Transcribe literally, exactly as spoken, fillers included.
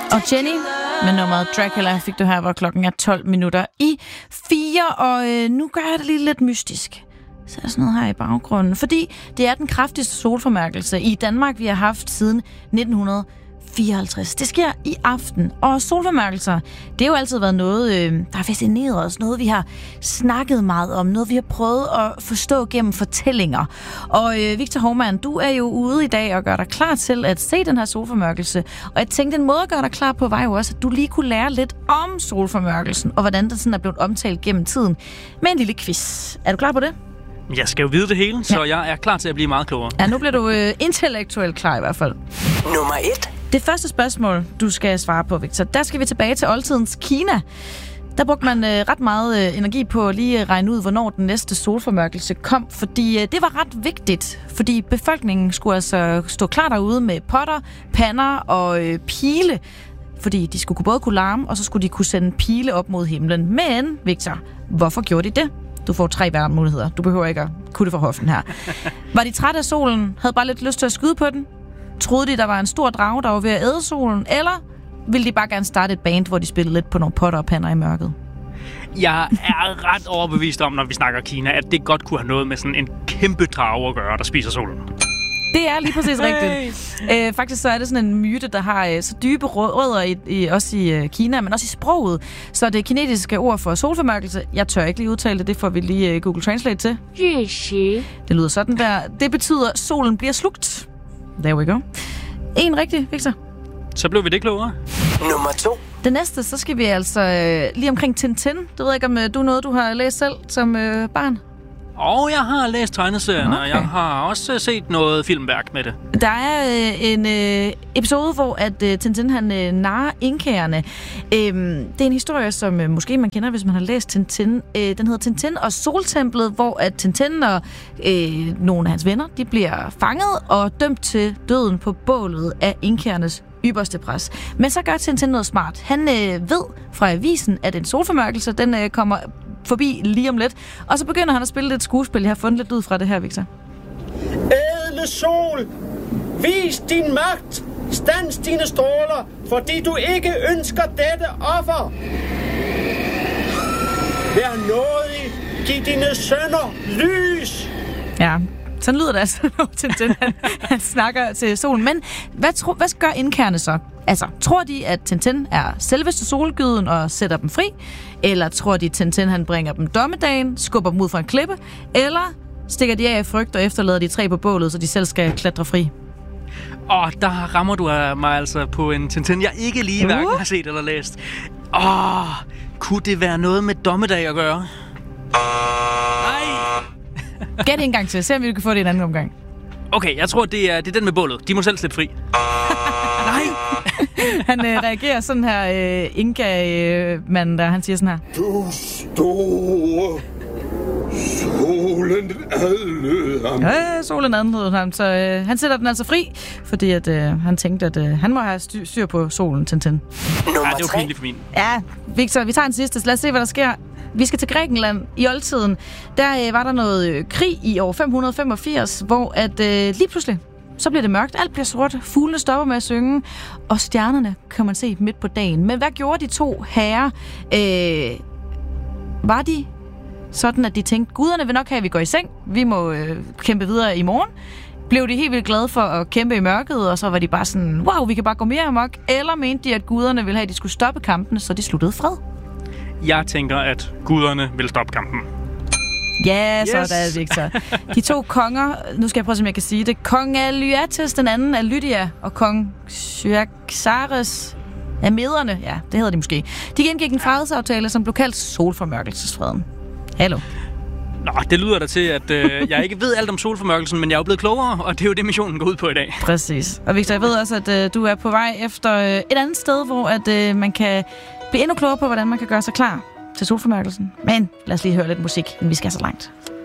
Og Jenny med nummeret Dracula fik du her, hvor klokken er tolv minutter i fire, og øh, nu gør jeg det lige lidt mystisk. Så er der sådan noget her i baggrunden, fordi det er den kraftigste solformørkelse i Danmark, vi har haft siden nitten fireoghalvtreds. Det sker i aften, og solformørkelser, det har jo altid været noget, øh, der har fascineret os, noget vi har snakket meget om, noget vi har prøvet at forstå gennem fortællinger. Og øh, Victor Hovmand, du er jo ude i dag og gør dig klar til at se den her solformørkelse, og jeg tænkte, en måde at gøre dig klar på var jo også, at du lige kunne lære lidt om solformørkelsen, og hvordan den sådan er blevet omtalt gennem tiden, med en lille quiz. Er du klar på det? Jeg skal jo vide det hele, så ja. Jeg er klar til at blive meget klogere. Ja, nu bliver du øh, intellektuelt klar i hvert fald. Nummer et. Det første spørgsmål, du skal svare på, Victor, der skal vi tilbage til oldtidens Kina. Der brugte man øh, ret meget øh, energi på at lige regne ud, hvornår den næste solformørkelse kom, fordi øh, det var ret vigtigt, fordi befolkningen skulle altså stå klar derude med potter, pander og øh, pile, fordi de skulle både kunne larme, og så skulle de kunne sende pile op mod himlen. Men, Victor, hvorfor gjorde de det? Du får tre valgmuligheder. Du behøver ikke at kunne det fra hoften her. Var de trætte af solen? Havde bare lidt lyst til at skyde på den? Troede de, der var en stor drage, der var ved at æde solen? Eller ville de bare gerne starte et band, hvor de spillede lidt på nogle potter og pander i mørket? Jeg er ret overbevist om, når vi snakker Kina, at det godt kunne have noget med sådan en kæmpe drage at gøre, der spiser solen. Det er lige præcis rigtigt. Æ, faktisk så er det sådan en myte, der har øh, så dybe rødder i, i, også i øh, Kina, men også i sproget. Så det kinesiske ord for solformørkelse, jeg tør ikke lige udtale det, det får vi lige øh, Google Translate til. Det lyder sådan der. Det betyder, at solen bliver slugt. There we go. En rigtig, Victor. Så blev vi det klogere. Nummer to. Det næste, så skal vi altså øh, lige omkring Tintin. Du ved ikke, om øh, du er noget, du har læst selv som øh, barn? Og jeg har læst tegneserien, okay. Og jeg har også set noget filmværk med det. Der er øh, en øh, episode, hvor at øh, Tintin han øh, narrer inkagerne. Øhm, det er en historie, som øh, måske man kender, hvis man har læst Tintin. Øh, den hedder Tintin og Soltemplet, hvor at Tintin og øh, nogle af hans venner, de bliver fanget og dømt til døden på bålet af inkagernes ypperste pres. Men så gør Tintin noget smart. Han øh, ved fra avisen, at en solformørkelse, den øh, kommer forbi lige om lidt. Og så begynder han at spille lidt skuespil. Jeg har fundet lidt ud fra det her, Victor. Ædle sol, vis din magt, stands dine stråler, fordi du ikke ønsker dette offer. Vær nådig, giv dine sønner lys. Ja, sådan lyder det altså, når Tintin han, han snakker til solen. Men hvad, tro, hvad gør indkærne så? Altså, tror de, at Tintin er selveste solgyden og sætter dem fri? Eller tror de, at Tintin han bringer dem dommedagen, skubber dem ud fra en klippe? Eller stikker de af i frygt og efterlader de tre på bålet, så de selv skal klatre fri? Åh, der rammer du mig altså på en Tintin, jeg ikke lige uh. hverken har set eller læst. Åh, kunne det være noget med dommedag at gøre? Nej! Gæt en gang til. Se om vi kan få det en anden omgang. Okay, jeg tror, det er, det er den med bålet. De må selv slippe fri. Nej! Han øh, reagerer sådan her, øh, Inka-manden, der han siger sådan her. Du store solen adlød ham. Ja, solen adlød ham, så øh, han sætter den altså fri, fordi at, øh, han tænkte, at øh, han må have styr, styr på solen, Tintin. Ja, det er jo pinligt for min. Ja, Victor, vi tager en sidste, så lad os se, hvad der sker. Vi skal til Grækenland i oldtiden. Der øh, var der noget øh, krig i år fem hundrede femogfirs, hvor at øh, lige pludselig, så bliver det mørkt, alt bliver sort, fuglene stopper med at synge, og stjernerne kan man se midt på dagen. Men hvad gjorde de to herrer? Øh, var de sådan, at de tænkte, guderne vil nok have, at vi går i seng, vi må øh, kæmpe videre i morgen? Blev de helt vildt glade for at kæmpe i mørket, og så var de bare sådan, wow, vi kan bare gå mere amok? Eller mente de, at guderne ville have, at de skulle stoppe kampene, så de sluttede fred? Jeg tænker, at guderne vil stoppe kampen. Ja, så yes. Der er Victor. De to konger, nu skal jeg prøve, om jeg kan sige det. Kong Alyattes, den anden er Lydia, og kong Xerxes af mederne. Ja, det hedder de måske. De indgik en fredsaftale, som blev kaldt solformørkelsesfreden. Hallo. Nå, det lyder da til, at øh, jeg ikke ved alt om solformørkelsen, men jeg er jo blevet klogere, og det er jo det, missionen går ud på i dag. Præcis. Og Victor, jeg ved også, at øh, du er på vej efter øh, et andet sted, hvor at, øh, man kan blive endnu klogere på, hvordan man kan gøre sig klar til solformørkelsen. Men lad os lige høre lidt musik, inden vi skal så langt.